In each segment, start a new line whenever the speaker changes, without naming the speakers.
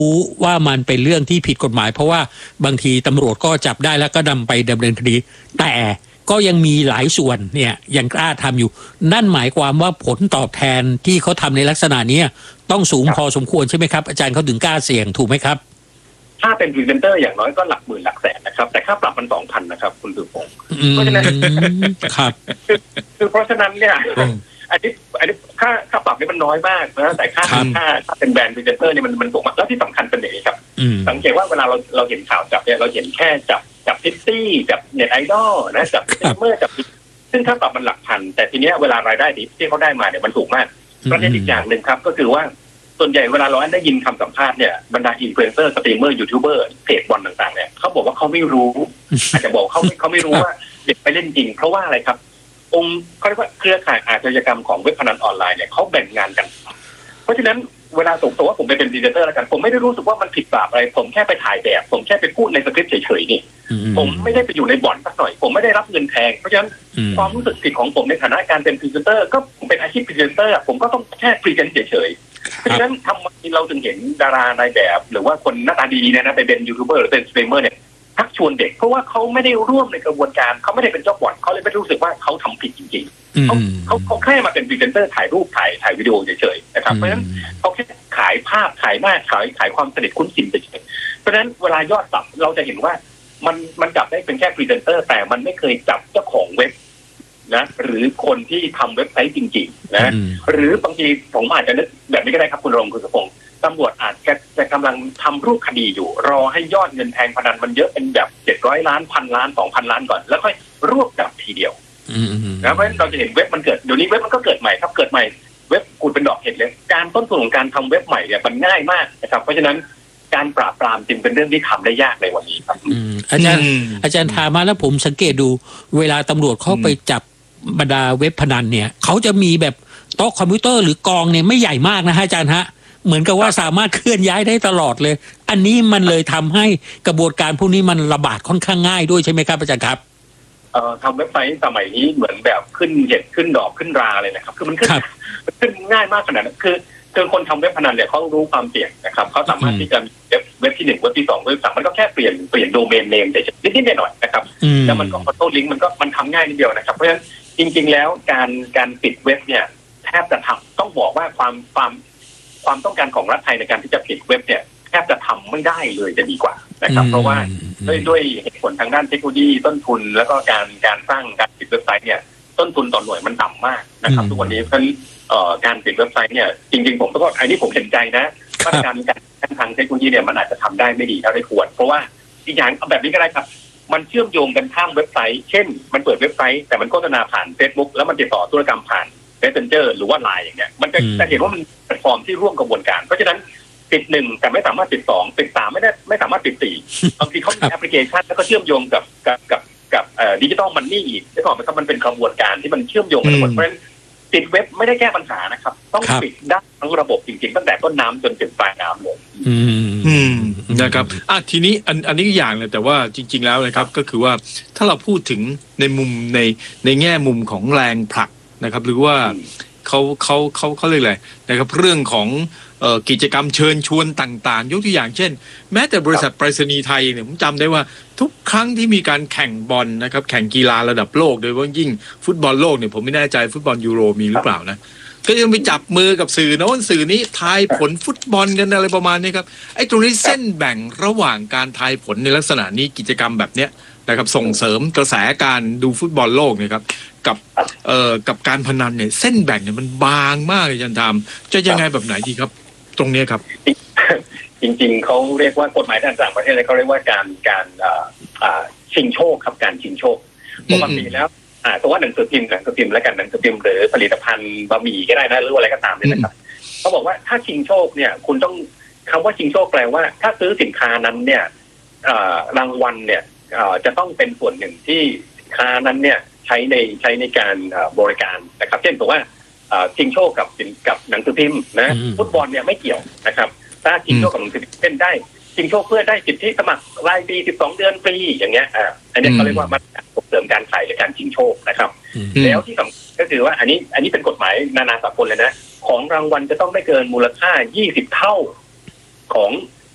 รู้ว่ามันเป็นเรื่องที่ผิดกฎหมายเพราะว่าบางทีตำรวจก็จับได้แล้วก็นำไปดำเนินคดีแต่ก็ยังมีหลายส่วนเนี่ยยังกล้าทำอยู่นั่นหมายความว่าผลตอบแทนที่เขาทำในลักษณะนี้ต้องสูงพอสมควรใช่ไหมครับอาจารย์เขาถึงกล้าเสี่ยงถูกไหมครับ
ถ้าเป็นพรีเซนเตอร์อย่างน้อยก็หลักหมื่นหลักแสนนะครับแต่ค่าปรับมัน 2,000 นะครับคุณสุพงศ์เพราะฉะนั้น
ครับ
คือเพราะฉะนั้นเนี่ยอันนี้ค่าปรับนี่มันน้อยมากนะแต่ค่าเป็นแบรนด์พรีเซนเตอร์นี่มันสูงมากแล้วที่สำคัญเป็นอย่างนี้ครับสังเกตว่าเวลาเราเห็นข่าวจับเนี่ยเราเห็นแค่จับพิตตี้จับเน็ตไอดอลนะจับสตรีมเมอร์จับซึ่งค่าปรับมันหลักพันแต่ทีเนี้ยเวลารายได้ที่เขาได้มาเนี่ยมันสูงมากประเด็นอีกอย่างหนึ่งครับก็คือว่าส่วนใหญ่เวลาเราได้ยินคำสัมภาษณ์เนี่ยบรรดาอินฟลูเอนเซอร์สตรีมเมอร์ยูทูบเบอร์เพจบอลต่างๆเนี่ยเขาบอกว่าเขาไม่รู้อาจจะบอกเขาไม่รู้ว่าเด็กไปเล่นจริงเพราะว่าอะไรครับองค์เขาเรียกว่าเครือข่ายอาชญากรรมของเว็บพนันออนไลน์เนี่ยเขาแบ่งงานกันเพราะฉะนั้นเวลาสมมติว่าผมไปเป็นพรีเซนเตอร์แล้วกันผมไม่ได้รู้สึกว่ามันผิดบาปอะไรผมแค่ไปถ่ายแบบผมแค่ไปพูดในสคริปต์เฉยๆนี่ผมไม่ได้ไปอยู่ในบ่อนสักหน่อยผมไม่ได้รับเงินแพงเพราะฉะนั้นความรู้สึกผิดของผมในฐานะการเป็นพรีเซนเตอร์ก็ผมเป็นอาชีพพรีเซนเตอร์ผมก็ต้องแค่พรีเซนต์เฉยๆเพราะฉะนั้นทำไมเราถึงเห็นดารานายแบบหรือว่าคนหน้าตาดีนะไปเป็นยูทูบเบอร์หรือเป็นสตรีมเมอร์เนี่ยทักชวนเด็กเพราะว่าเขาไม่ได้ร่วมในกระบวนการเขาไม่ได้เป็นเจ้าบ่อนเขาเลยไม่รู้สึกว่าเขาทำผิดจริงๆเขาแค่มาเป็นพรีเซนเตอร์ถ่ายรูปถ่ายวิดีโอเฉยๆนะครับเพราะฉะนั้นเขาแค่ขายภาพขายหน้าขายความสนิทคุ้นชินเฉยๆเพราะฉะนั้นเวลายอดจับเราจะเห็นว่ามันจับได้เป็นแค่พรีเซนเตอร์แต่มันไม่เคยจับเจ้าของเว็บนะหรือคนที่ทำเว็บไซต์จริงๆนะหรือบางทีผมอาจจะนึกแบบนี้ก็ได้ครับคุณรงค์คุณสุพงศ์ตำรวจอาจจะกำลังทำรูปคดีอยู่รอให้ยอดเงินแทงพนันมันเยอะเป็นแบบ700 ล้าน1,000 ล้าน 2,000 ล้านก่อนแล้วค่อยรวบจับทีเดียวนะเพราะฉะนั้นเราจะเห็นเว็บมันเกิดเดี๋ยวนี้เว็บมันก็เกิดใหม่ครับเกิดใหม่เว็บกูเป็นดอกเห็ดเลยการต้นทุนของการทำเว็บใหม่เนี่ยมันง่ายมากนะครับเพราะฉะนั้นการปราบปรามจึงเป็นเรื่องที่ทำได้ยากในวันนี้ครับ
อาจารย์ถามมาแล้วผมสังเกตดูเวลาตำรวจเข้าไปจับบรรดาเว็บพนันเนี่ยเขาจะมีแบบโต๊ะคอมพิวเตอร์หรือกองเนี่ยไม่ใหญ่มากนะฮะอาจารย์ฮะเหมือนกับว่าสามารถเคลื่อนย้ายได้ตลอดเลยอันนี้มันเลยทำให้กระบวนการพวกนี้มันระบาดค่อนข้างง่ายด้วยใช่ไหมครับอาจารย์ครับ
ทำเว็บไซต์สมัยนี้เหมือนแบบขึ้นเห็ดขึ้นดอกขึ้นราเลยนะครับคือมันขึ้นง่ายมากขนาดนั้นคือคนทำเว็บพนันเนี่ยเขารู้ความเสี่ยงนะครับเขาสามารถที่จะเว็บที่1เว็บที่2เว็บที่3มันก็แค่เปลี่ยนโดเมนเนมแต่นิดๆหน่อยๆนะครับแล้วมันก็คอนโทรลลิงก์มันทำง่ายนิดเดียวนะครับเพราะฉะนั้นจริงๆแล้วการปิดเว็บเนี่ยแทบจะทำต้องบอกว่าความต้องการของรัฐไทยในการที่จะปิดเว็บเนี่ยแทบจะทำไม่ได้เลยจะดีกว่านะครับเพราะว่าด้วยเหตุผลทางด้านเทคโนโลยีต้นทุนแล้วก็การสร้างการปิดเว็บไซต์เนี่ยต้นทุนต่อหน่วยมันต่ำมากนะครับทุกวันนี้เพราะการปิดเว็บไซต์เนี่ยจริงๆผมก็อันนี้ผมเห็นใจนะว่าการทางเทคโนโลยีเนี่ยมันอาจจะทำได้ไม่ดีเท่าที่ควรเพราะว่าอีกอย่างเอาแบบนี้ก็ได้ครับมันเชื่อมโยงกันข้ามเว็บไซต์เช่นมันเปิดเว็บไซต์แต่มันโฆษณาผ่าน Facebook แล้วมันติดต่อธุรกรรมผ่าน Messenger หรือว่า LINE อย่างเงี้ยมันจะเห็นว่ามันเป็นแพลตฟอร์มที่ร่วมกระบวนการเพราะฉะนั้นปิด1แต่ไม่สามารถปิด2ปิด3ไม่สามารถปิด4บางทีเขามีแอปพลิเคชันแล้วก็เชื่อมโยงกับดิจิตอลมันนี่อีกแล้วก็มันเป็นกระบวนการที่มันเชื่อมโยงกันหมดเพราะฉะนั้นปิดเว็บไม่ได้แก้ปัญหานะครับต้องปิดได้ทั้งระบบจริงๆตั้งแต่ต้นน้ำจนถึงปลายน้ำเลย
นะครับทีนี้อันนี้อย่างเลยแต่ว่าจริงๆแล้วนะครับก็คือว่าถ้าเราพูดถึงในมุมในแง่มุมของแรงผลักนะครับหรือว่าเขาเรียกอะไรนะครับเรื่องของกิจกรรมเชิญชวนต่างๆยกตัวอย่างเช่นแม้แต่บริษัทไปรษณีย์ไทยเนี่ยผมจำได้ว่าทุกครั้งที่มีการแข่งบอลนะครับแข่งกีฬาระดับโลกโดยเฉพาะยิ่งฟุตบอลโลกเนี่ยผมไม่แน่ใจฟุตบอลยูโรมีหรือเปล่านะก็ยังไปจับมือกับสื่อโน้นสื่อนี้ทายผลฟุตบอลกันอะไรประมาณนี้ครับไอ้ตรงนี้เส้นแบ่งระหว่างการทายผลในลักษณะนี้กิจกรรมแบบเนี้ยนะครับส่งเสริมกระแสการดูฟุตบอลโลกเนี่ยครับกับการพนันเนี่ยเส้นแบ่งเนี่ยมันบางมากเลยอาจารย์ธรรมจะยังไงแบบไหนดีครับตรงนี้ครับ
จริงๆเขาเรียกว่ากฎหมายต่างประเทศเลยเขาเรียกว่าการชิงโชคครับการชิงโชคปกติแล้วตัวหนังสือพิมพ์แล้วกันหนังสือพิมพ์หรือผลิตภัณฑ์บะหมี่ก็ได้นะหรืออะไรก็ตามเนี่ยนะครับเขาบอกว่าถ้าชิงโชคเนี่ยคุณต้องคำว่าชิงโชคแปลว่าถ้าซื้อสินค้านั้นเนี่ยรางวัลเนี่ยจะต้องเป็นส่วนหนึ่งที่สินค้านั้นเนี่ยใช้ในการบริการนะครับเช่นบอกว่าชิงโชคกับหนังสือพิมพ์นะฟุตบอลเนี่ยไม่เกี่ยวนะครับถ้าชิงโชคกับหนังสือพิมพ์เป็นได้ชิงโชคเพื่อได้สิทธิสมัครรายปี12 เดือนฟรีอย่างเงี้ยอันนี้เขาเรียกว่ามันส่งเสริมการขายหรือการชิงโชคนะครับแล้วที่สำคัญก็คือว่าอันนี้เป็นกฎหมายนานาสากลเลยนะของรางวัลจะต้องไม่เกินมูลค่า20 เท่าของ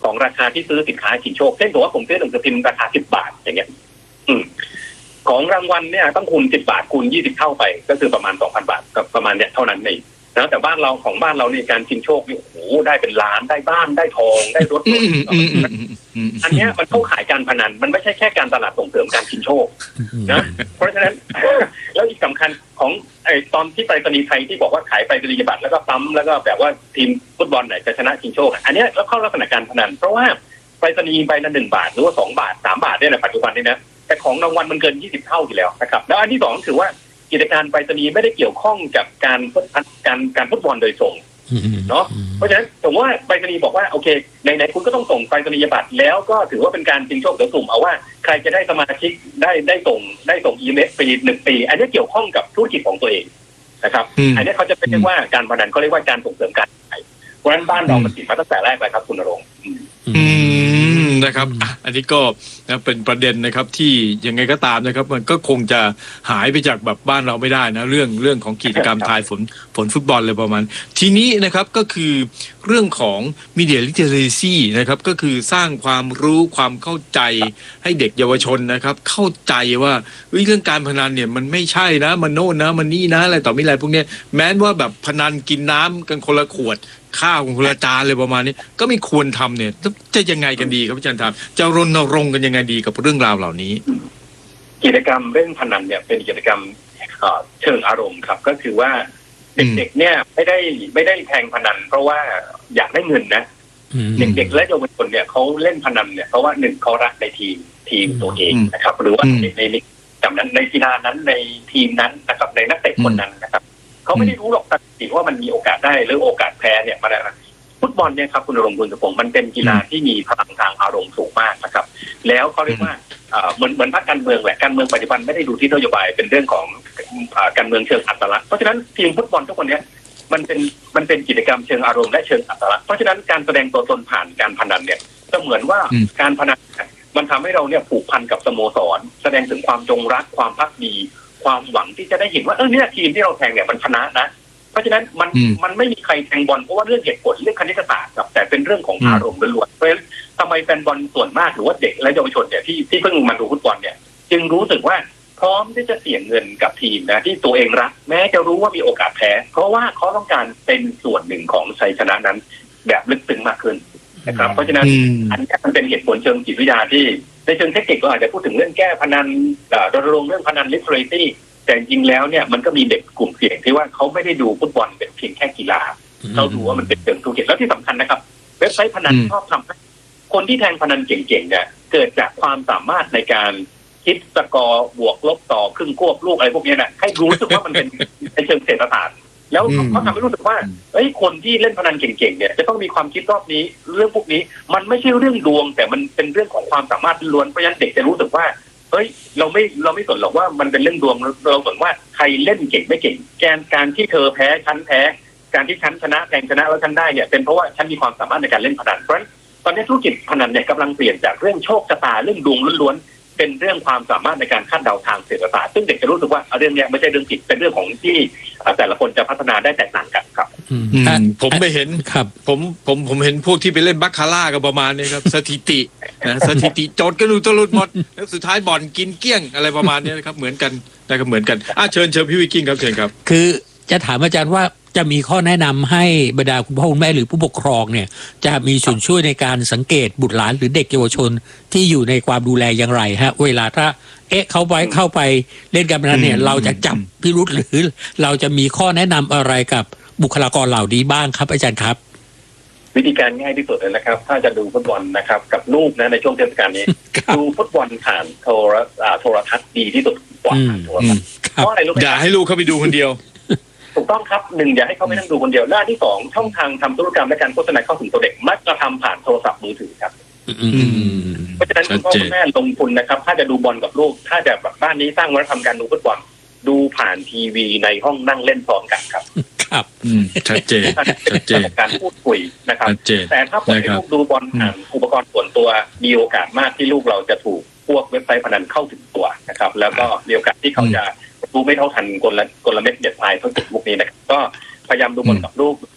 ของราคาที่ซื้อสินค้าชิงโชคเช่นสมมติว่าผมซื้อหนังสือพิมพ์ราคา10 บาทอย่างเงี้ยของรางวัลเนี่ยต้องคูณ10 บาทคูณ20 เท่าไปก็คือประมาณ 2,000 บาทกับประมาณเนี่ยเท่านั้นเองนะแต่บ้านเราในการชิงโชคนี่โอ้โหได้เป็นล้านได้บ้านได้ทองได้รถอันเนี้ยมันเข้าขายการพนันมันไม่ใช่แค่การตลาดส่งเสริมการชิงโชคนะเพราะฉะนั้นแล้วอีกสำคัญของตอนที่ไปรษณีย์ไทยที่บอกว่าขายไปรษณียบัตรแล้วก็ปั๊มแล้วก็แบบว่าทีมฟุตบอลไหนจะชนะชิงโชคอันเนี้ยแล้วเข้าลักษณะการพนันเพราะว่าไปรษณีย์ใบละ1 บาทหรือว่า2 บาท3 บาทเนี่ยในปัจจุบันนี้นะแต่ของรางวัลมันเกิน20 เท่าอยู่แล้วนะครับแล้วอันที่2คือว่ากิจการไปรษณีย์ไม่ได้เกี่ยวข้องกับการฟุตบอลโดยตรงเนาะเพราะฉะนั้นสมมติว่าไปรษณีย์บอกว่าโอเคไหนๆคุณก็ต้องส่งไปรษณียบัตรแล้วก็ถือว่าเป็นการชิงโชคโดยกลุ่มเอาว่าใครจะได้สมาชิกได้ส่ง EMS ฟรี1 ปีอันนี้เกี่ยวข้องกับธุรกิจของตัวเองนะครับอันนี้เขาจะเรียกว่าการพนันเขาเรียกว่าการส่งเสริมการขายเพราะฉะนั้นบ้านเรามันติดมาตั้งแต่แรกเลยครับคุณณรงค์
นะครับอันนี้ก็เป็นประเด็นนะครับที่ยังไงก็ตามนะครับมันก็คงจะหายไปจากแบบบ้านเราไม่ได้นะเรื่องของกิจกรรมทายผลฟุตบอลเลยประมาณทีนี้นะครับก็คือเรื่องของ Media Literacy นะครับก็คือสร้างความรู้ความเข้าใจให้เด็กเยาวชนนะครับเข้าใจว่าเรื่องการพนันเนี่ยมันไม่ใช่นะมันโน่นนะมันนี่นะอะไรต่อมีอะไรพวกนี้แม้ว่าแบบพนันกินน้ำกันคนละขวดข้าวของคนละจานเลยประมาณนี้ก็ไม่ควรทำเนี่ยจะยังไงกันดีครับอาจารย์ถามจะรณรงค์กันยังไงดีกับเรื่องราวเหล่านี้
กิจกรรมเล่นพนันเนี่ยเป็นกิจกรรมเชิงอารมณ์ครับก็คือว่าเด็กๆเนี่ยไม่ได้แทงพนันเพราะว่าอยากได้เงินนะเด็กๆและเยาวชนเนี่ยเขาเล่นพนันเนี่ยเพราะว่า1เขารักในทีมตัวเองนะครับหรือว่าในจำนั้นในกีฬานั้นในทีมนั้นนะครับในนักเตะคนนั้นนะครับเขาไม่ได้รู้หรอกตัดสินว่ามันมีโอกาสได้หรือโอกาสแพ้เนี่ยมันอะไรฟุตบอลเนี่ยครับคุณณรงค์คุณสมพงษ์มันเป็นกีฬาที่มีพลังทางอารมณ์สูงมากนะครับแล้วเขาเรียกว่าเหมือนพรรคการเมืองแหละการเมืองปัจจุบันไม่ได้ดูที่นโยบายเป็นเรื่องของการเมืองเชิงอัตลักษณ์เพราะฉะนั้นทีมฟุตบอลทุกคนเนี้ยมันเป็นกิจกรรมเชิงอารมณ์และเชิงอัตลักษณ์เพราะฉะนั้นการแสดงตัวตนผ่านการพนันเนี่ยก็เหมือนว่าการพนันมันทำให้เราเนี่ยผูกพันกับสโมสรแสดงถึงความจงรักความภักดีความหวังที่จะได้เห็นว่าเนี่ยทีมที่เราแทงเนี่ยมันชนะนะเพราะฉะนั้นมันไม่มีใครแทงบอลเพราะว่าเรื่องเหตุผลเรื่องคณิตศาสตร์ครับแต่เป็นเรื่องของอารมณ์ล้วนๆเพราะฉะนั้นทำไมแฟนบอลส่วนมากหรือว่าเด็กและเยาวชนเนี่ยที่เพิ่งมาดูฟุตบอลเนี่ยจึงรู้สึกว่าพร้อมที่จะเสี่ยงเงินกับทีมนะที่ตัวเองรักแม้จะรู้ว่ามีโอกาสแพ้เพราะว่าเขาต้องการเป็นส่วนหนึ่งของชัยชนะนั้นแบบลึกซึ้งมากขึ้นนะครับเพราะฉะนั้นอันนี้มันเป็นเหตุผลเชิงจิตวิทยาที่ในเชิงเทคนิคเราอาจจะพูดถึงเรื่องแก้พนันรณรงค์เรื่องพนัน literacy แต่จริงแล้วเนี่ยมันก็มีเด็กกลุ่มเสี่ยงที่ว่าเขาไม่ได้ดูฟุตบอลเป็นเพียงแค่กีฬาเขาดูว่ามันเป็นเชิงธุรกิจแล้วที่สำคัญนะครับเว็บไซต์พนันชอบทำให้คนที่แทงพนันเก่งๆเนี่ยเกิดจากความสามารถในการคิดสกอร์บวกลบต่อครึ่งควบลูกอะไรพวกนี้นะให้รู้สึกว่ามันเป็นในเชิงเศรษฐศาสตร์แล้วเขาทำให้รู้สึกว่าคนที่เล่นพนันเก่งๆเนี่ยจะต้องมีความคิดรอบนี้เรื่องพวกนี้มันไม่ใช่เรื่องดวงแต่มันเป็นเรื่องของความสามารถล้วนเพราะฉะนั้นเด็กจะรู้สึกว่าเราไม่สนหรอกว่ามันเป็นเรื่องดวงเราสนว่าใครเล่นเก่งไม่เก่งการที่เธอแพ้ฉันแพ้การที่ฉันชนะแทงชนะแล้วฉันได้เนี่ยเป็นเพราะว่าฉันมีความสามารถในการเล่นพนันเพราะฉะนั้นตอนนี้ธุรกิจพนันเนี่ยกำลังเปลี่ยนจากเรื่องโชคชะตาเรื่องดวงล้วนๆเป็นเรื่องความสามารถในการคาดเดาทางเศรษฐศาสตร์ซึ่งเด็กจะรู้สึกว่าเรื่องนี้ไม่ใช่เรื่องผิดเป็นเรื่องของที่แต่ละคนจะพัฒนาได้แตกต่างกันครับ
ผมไปเห็นครับผมเห็นพวกที่ไปเล่นบัคคาร่ากันประมาณนี้ครับสถิตินะสถิติโจทย์กันดูตลอดหมดแล้วสุดท้ายบ่อนกินเกลี้ยงอะไรประมาณนี้นะครับเหมือนกันนะครับเหมือนกันเชิญพี่วิกิ้งครับเชิญครับ
คือจะถามอาจารย์ว่าจะมีข้อแนะนำให้บรรดาคุณพ่อคุณแม่หรือผู้ปกครองเนี่ยจะมีส่วนช่วยในการสังเกตบุตรหลานหรือเด็กเยาวชนที่อยู่ในความดูแลอย่างไรฮะเวลาถ้าเข้าไปเล่นการพนันเนี่ยเราจะจับพิรุธหรือเราจะมีข้อแนะนำอะไรกับบุคลากรเหล่านี้บ้างครับอาจารย์ครับ
วิธีการง่ายที่สุดเลยนะครับถ้าจะดูฟุตบอลนะครับกับลูกนะในช่วงเทศกาลนี้ดูฟุตบอลผ่านโทรทัศน์ดีที่สุดกว่าโทรทัศน์เพราะอะไรรู้ไหม
อย่าให้ลูกเข้าไปดูคนเดียว
ถูกต้องครับ1อย่าให้เขาไม่นั่งดูคนเดียวหน้าที่2ช่องทางทำธุรกรรมและการโฆษณาเข้าถึงตัวเด็กมักจะทำผ่านโทรศัพท์มือถือครับเพราะฉะนั้นคุณพ่อคุณแม่ลงทุนนะครับถ้าจะดูบอลกับลูกถ้าจะแบบบ้านนี้สร้างวัฒนธรรมการดูฟุตบอลดูผ่านทีวีในห้องนั่งเล่นพร้อมกันครับ
ครับ
ชัดเจน
การพูดคุยนะครับแต่ถ้าปล่อยให้ลูกดูบอลผ่านอุปกรณ์ส่วนตัวมีโอกาสมากที่ลูกเราจะถูกพวกเว็บไซต์พนันเข้าถึงตัวนะครับแล้วก็มีโอกาสที่เขาจะดูไม่เท่าทันกลเม็ดเด็ดพายเท่าจุดพวกนี้นะครับก็พยายามดูบอลกับลูกอุปกรณ์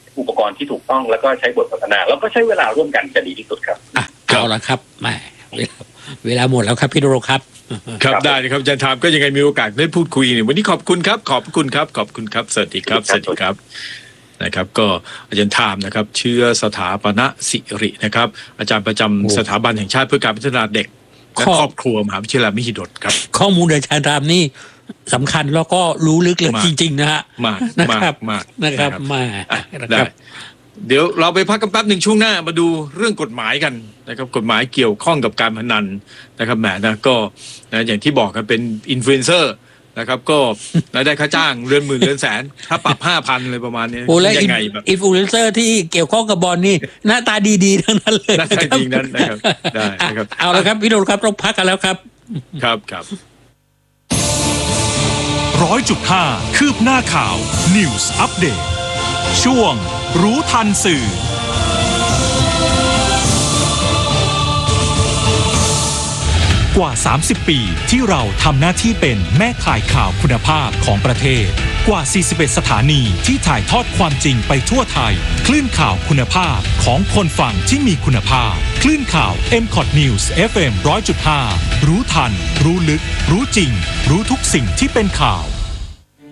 รที่ถูกต้องแล้วก็ใช้บทสนทนาแล้วก็ใช้เวลาร่วมกันจะดีที่สุดครับ
เอาละครับแหมเวลาหมดแล้วครับพี่ณรงค์ครับ
ครับได้นะครับอาจารย์ถามก็ยังไงมีโอกาสได้พูดคุยเนี่ยวันนี้ขอบคุณครับขอบคุณครับขอบคุณครับสวัสดีครับสวัสดีครับนะครับก็อาจารย์ถามนะครับเชื้อสถาปนสิรินะครับอาจารย์ประจำสถาบันแห่งชาติเพื่อการพัฒนาเด็กและครอบครัวมหาวิทยาลัยมหิดลครับ
ข้อมูลอาจารย์ถามนี่สำคัญแล้วก็รู้ลึกเลยจริงๆนะฮะนะครับมา
ได้เดี๋ยวเราไปพักกันแป๊บหนึ่งช่วงหน้ามาดูเรื่องกฎหมายกันนะครับกฎหมายเกี่ยวข้องกับการพนันนะครับแหมนะก็นะอย่างที่บอกกันเป็นอินฟลูเอนเซอร์นะครับก็ได้ค่าจ้างเรือนหมื่นเรือนแสนถ้าปรับ 5,000 เลยประมาณนี้
ยังไงแบบอินฟลูเอนเซอร์ที่เกี่ยวข้องกับบอลนี่หน้าตาดีๆทั้งนั้นเลย
หน้าตาดีนั้นนะครับได้นะครับ
เอาละครับพี่ณรงค์ครับต้องพักกันแล้วครับ
ครับ
100.5 คืบหน้าข่าว News Update ช่วงรู้ทันสื่อกว่า30 ปีที่เราทำหน้าที่เป็นแม่ข่ายข่าวคุณภาพของประเทศกว่า41สถานีที่ถ่ายทอดความจริงไปทั่วไทยคลื่นข่าวคุณภาพของคนฟังที่มีคุณภาพคลื่นข่าว MCOT News FM 100.5 รู้ทันรู้ลึกรู้จริงรู้ทุกสิ่งที่เป็นข่าว